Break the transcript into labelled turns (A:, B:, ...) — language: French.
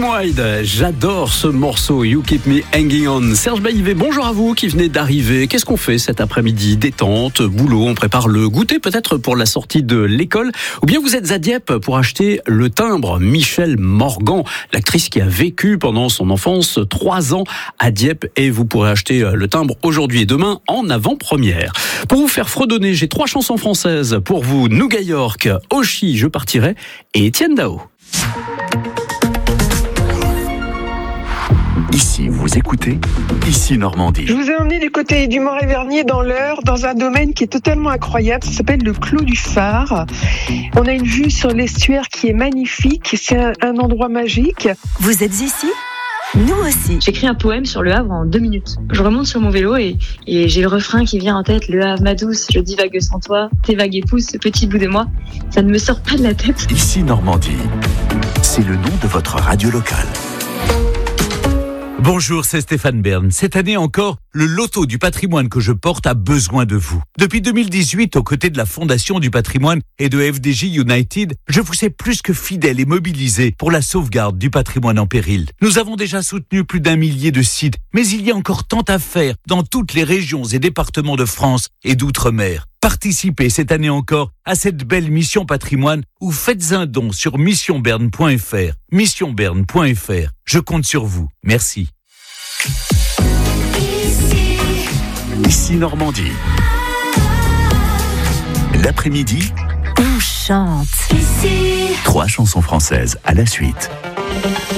A: White, j'adore ce morceau You Keep Me Hanging On. Serge Baillivet, bonjour à vous qui venez d'arriver. Qu'est-ce qu'on fait cet après-midi? Détente, boulot, on prépare le goûter peut-être pour la sortie de l'école, ou bien vous êtes à Dieppe pour acheter le timbre. Michèle Morgan, l'actrice qui a vécu pendant son enfance 3 ans à Dieppe, et vous pourrez acheter le timbre aujourd'hui et demain en avant-première. Pour vous faire fredonner, j'ai 3 chansons françaises pour vous: Nougat York, Oshi, Je partirai, et Étienne Dao.
B: Ici, vous écoutez, ici Normandie.
C: Je vous ai emmené du côté du Moret-Vernier dans l'Eure, dans un domaine qui est totalement incroyable. Ça s'appelle le Clos du Phare. On a une vue sur l'estuaire qui est magnifique. C'est un endroit magique.
D: Vous êtes ici ? Nous aussi.
E: J'écris un poème sur Le Havre en 2 minutes. Je remonte sur mon vélo et j'ai le refrain qui vient en tête. Le Havre, ma douce, je divague sans toi. Tes vagues épousent ce petit bout de moi. Ça ne me sort pas de la tête.
B: Ici Normandie, c'est le nom de votre radio locale.
F: Bonjour, c'est Stéphane Bern. Cette année encore, le loto du patrimoine que je porte a besoin de vous. Depuis 2018, aux côtés de la Fondation du patrimoine et de FDJ United, je vous sais plus que fidèle et mobilisé pour la sauvegarde du patrimoine en péril. Nous avons déjà soutenu plus d'1 millier de sites, mais il y a encore tant à faire dans toutes les régions et départements de France et d'outre-mer. Participez cette année encore à cette belle mission patrimoine ou faites un don sur missionberne.fr. Missionberne.fr. Je compte sur vous. Merci.
B: Ici Normandie. L'après-midi,
D: On chante.
B: 3 chansons françaises à la suite.